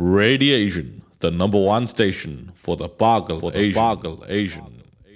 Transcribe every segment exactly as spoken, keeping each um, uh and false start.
Radiation, the number one station for the Bargle for the Asian. Bargle Asian.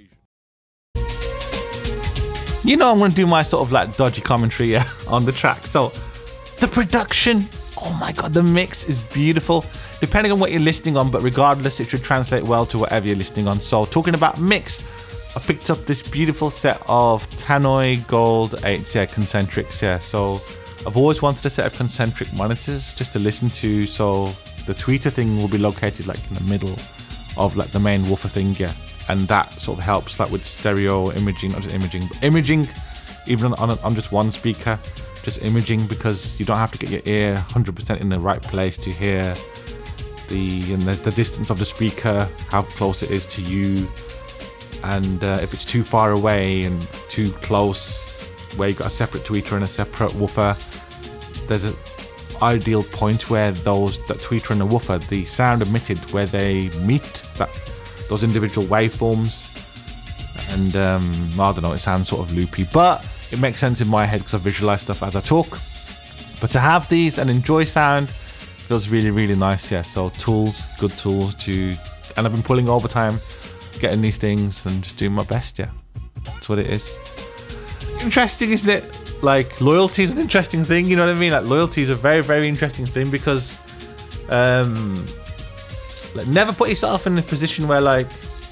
You know I'm going to do my sort of like dodgy commentary yeah, on the track. So the production, oh my god, the mix is beautiful. Depending on what you're listening on, but regardless, it should translate well to whatever you're listening on. So talking about mix, I picked up this beautiful set of Tannoy Gold eights, yeah, concentrics, yeah. So I've always wanted a set of concentric monitors just to listen to. So the tweeter thing will be located like in the middle of like the main woofer thing, yeah. And that sort of helps like with stereo imaging, not just imaging, but imaging even on, on, on just one speaker, just imaging, because you don't have to get your ear one hundred percent in the right place to hear the, and there's the distance of the speaker, how close it is to you. And uh, if it's too far away and too close, where you've got a separate tweeter and a separate woofer, there's an ideal point where those, that tweeter and the woofer, the sound emitted, where they meet, that those individual waveforms, and um, I don't know, it sounds sort of loopy, but it makes sense in my head because I visualize stuff as I talk. But to have these and enjoy sound feels really, really nice, yeah. So tools, good tools to, and I've been pulling overtime, getting these things and just doing my best, yeah. That's what it is. Interesting, isn't it? Like, loyalty is an interesting thing, you know what I mean? Like, loyalty is a very, very interesting thing because um like, never put yourself in a position where, like,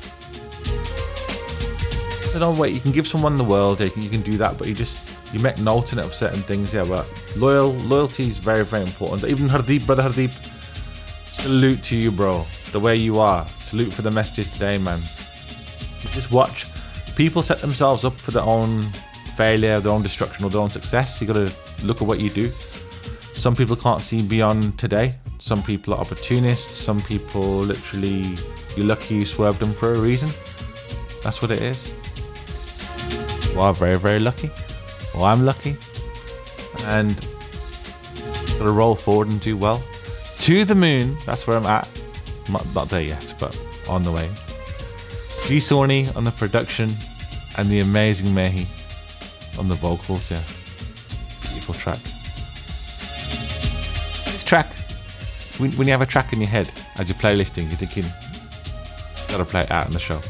I don't know, wait, you can give someone the world, you can, you can do that, but you just, you make note in it of certain things, yeah. But loyal loyalty is very, very important. Even Hardeep, brother Hardeep, salute to you, bro. The way you are, salute for the messages today, man. You just watch people set themselves up for their own failure, their own destruction, or their own success. You gotta look at what you do. Some people can't see beyond today. Some people are opportunists. Some people literally, you're lucky you swerved them for a reason. That's what it is. Well, very, very lucky. Well, I'm lucky. And gotta roll forward and do well. To the moon, that's where I'm at. Not, not there yet, but on the way. G Sony on the production and the amazing Mehi on the vocals, yeah. Beautiful track. This track, when, when you have a track in your head as you're playlisting, you're thinking, gotta play it out in the show.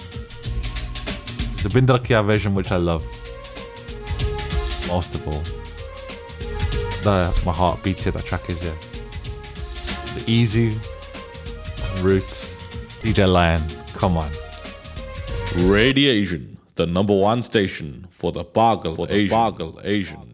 The Bindrakia version, which I love most of all. The, my heart beats it, that track is yeah. The Easy, Roots, D J Lion, come on. Radiation, the number one station for the Bargle for the Asian. Bargle Asian.